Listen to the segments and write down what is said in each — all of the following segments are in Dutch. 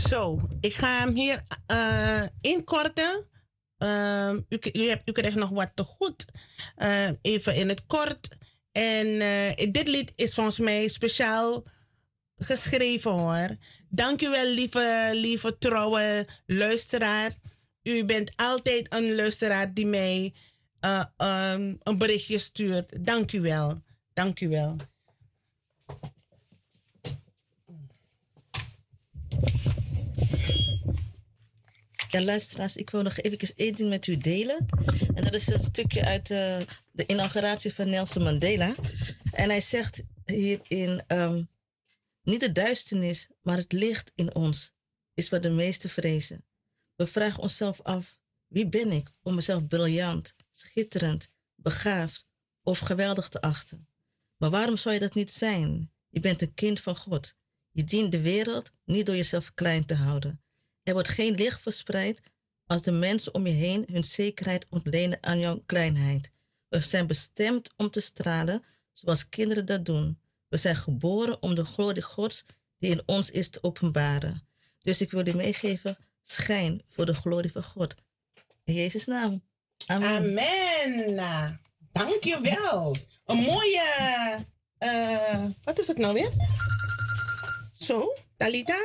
Zo, ik ga hem hier inkorten. U krijgt nog wat te goed. Even in het kort. En dit lied is volgens mij speciaal geschreven hoor. Dank u wel, lieve trouwe luisteraar. U bent altijd een luisteraar die mij een berichtje stuurt. Dank u wel. Dank u wel. Ja, luisteraars, ik wil nog even één ding met u delen. En dat is een stukje uit de inauguratie van Nelson Mandela. En hij zegt hierin, niet de duisternis, maar het licht in ons is wat de meesten vrezen. We vragen onszelf af, wie ben ik om mezelf briljant, schitterend, begaafd of geweldig te achten? Maar waarom zou je dat niet zijn? Je bent een kind van God. Je dient de wereld niet door jezelf klein te houden. Er wordt geen licht verspreid als de mensen om je heen hun zekerheid ontlenen aan jouw kleinheid. We zijn bestemd om te stralen zoals kinderen dat doen. We zijn geboren om de glorie Gods die in ons is te openbaren. Dus ik wil u meegeven, schijn voor de glorie van God. In Jezus' naam. Amen. Amen. Dank je wel. Een mooie... wat is het nou weer? Zo, Talita?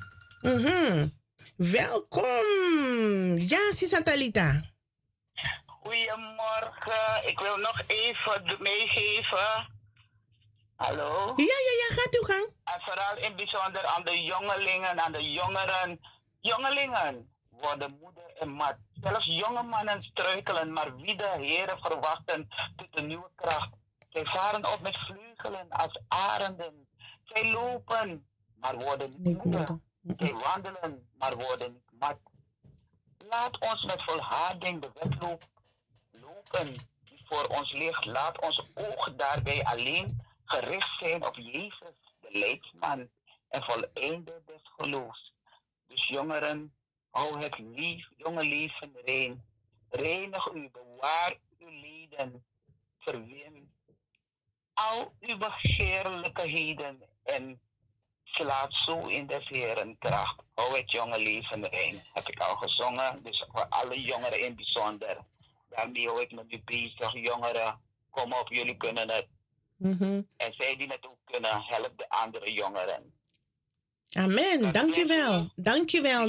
Welkom. Ja, Sisa Talita. Goedemorgen. Ik wil nog even meegeven. Hallo? Ja, gaat uw gang. En vooral in bijzonder aan de jongelingen, aan de jongeren. Jongelingen worden moede en mat. Zelfs jonge mannen struikelen, maar wie de Heere verwachten tot een nieuwe kracht. Zij varen op met vleugelen als arenden. Zij lopen, maar worden niet moede. Zij wandelen, maar worden niet mat. Laat ons met volharding de wedloop lopen die voor ons ligt. Laat ons oog daarbij alleen gericht zijn op Jezus, de leidsman en voleinder des geloofs. Dus jongeren, hou het jonge leven rein. Reinig u, bewaar uw leden, verwin al uw begeerlijkheden en slaat zo in des Heeren kracht. Hou het jonge leven rein. Heb ik al gezongen, dus voor alle jongeren in bijzonder. Daarmee hou ik me nu bezig. Jongeren, kom op, jullie kunnen het. En zij die het ook kunnen, help de andere jongeren. Amen, dankjewel. Dankjewel.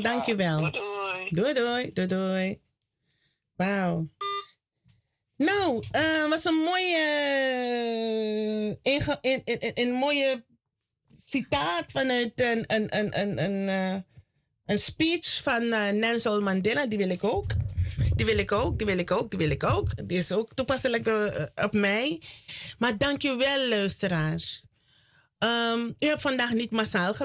Doei. Wauw. Nou, was een mooie citaat vanuit een speech van Nelson Mandela. Die wil ik ook. Die is ook toepasselijk op mij. Maar dankjewel, luisteraars. U hebt vandaag niet massaal